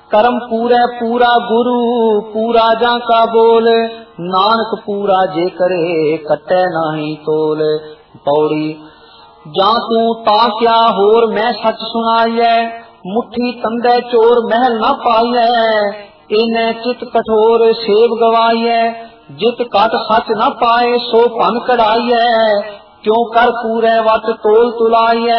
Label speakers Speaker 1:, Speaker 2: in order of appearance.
Speaker 1: करम पूरै पूरा गुरु पूरा जा का बोल, नानक पूरा जे करे कटै नाही तोल। पौड़ी जा तू ताक्या होर मैं सच सुनाइए, मुट्ठी तंदे चोर महल न पाइए। इन्हें चित कठोर सेव गवाइए, जित कट सच न पाए सो भन कढ़ाइए। क्यों कर पूरे वट तोल तुलाइए,